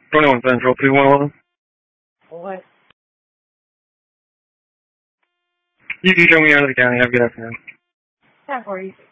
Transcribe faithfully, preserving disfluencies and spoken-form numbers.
twenty-one Central, two one one. What? You can show me out of the county. Have a good afternoon. ten forty.